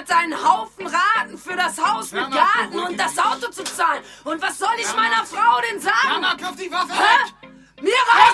hat seinen Haufen Raten für das Haus mit Garten und das Auto zu zahlen. Und was soll ich meiner Frau denn sagen? Mama, kauf die Waffe weg! Mir reicht